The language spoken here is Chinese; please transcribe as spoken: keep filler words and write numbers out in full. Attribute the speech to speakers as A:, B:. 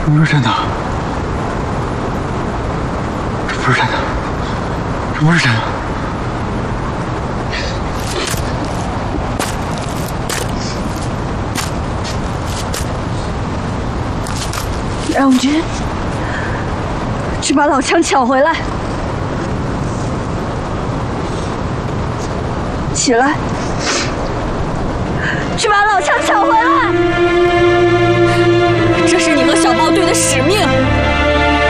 A: 这不是真的，这不是真的，这不是真的。
B: 梁永军，去把老强抢回来！起来，去把老强抢回来！这是你和小豹队的使命。